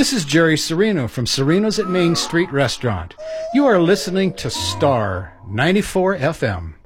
This is Jerry Serino from Serino's at Main Street Restaurant. You are listening to Star 94 FM.